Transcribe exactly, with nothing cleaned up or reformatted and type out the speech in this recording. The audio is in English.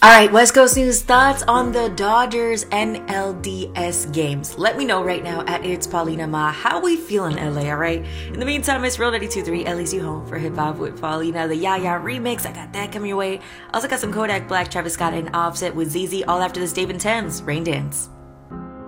All right, West Coast News, thoughts on the Dodgers N L D S games. Let me know right now at It's Paulina Ma how we feel in L A, all right? In the meantime, it's Real ninety-two point three, L A's you home for Hip Hop with Paulina, the Ya Ya remix. I got that coming your way. Also got some Kodak Black, Travis Scott, and Offset with Z Z, all after this Dave and Thames Rain Dance.